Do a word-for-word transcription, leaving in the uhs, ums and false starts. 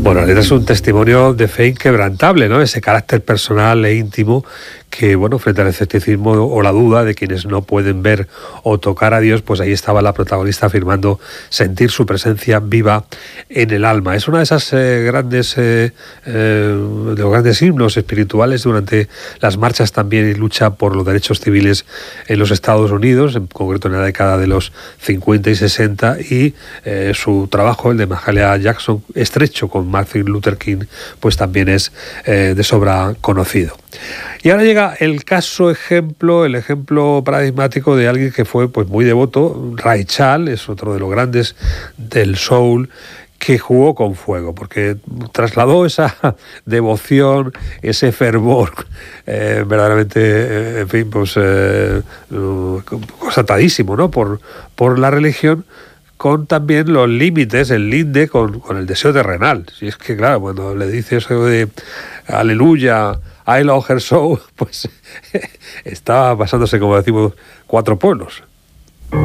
Bueno, la letra es un testimonio de fe inquebrantable, ¿no? Ese carácter personal e íntimo que, bueno, frente al escepticismo o la duda de quienes no pueden ver o tocar a Dios, pues ahí estaba la protagonista afirmando sentir su presencia viva en el alma. Es una de esas eh, grandes, eh, eh, de los grandes himnos espirituales durante las marchas también y lucha por los derechos civiles en los Estados Unidos, en concreto en la década de los cincuenta y sesenta, y eh, su trabajo, el de Mahalia Jackson, estrecho con Martin Luther King, pues también es eh, de sobra conocido. Y ahora llega el caso ejemplo, el ejemplo paradigmático de alguien que fue pues muy devoto. Ray Charles es otro de los grandes del soul, que jugó con fuego, porque trasladó esa devoción, ese fervor, eh, verdaderamente, eh, en fin, pues eh, constatadísimo, ¿no? Por, por la religión, con también los límites, el linde con, con el deseo terrenal. Si es que, claro, cuando le dice eso de aleluya, I love her so, pues estaba pasándose, como decimos, cuatro pueblos.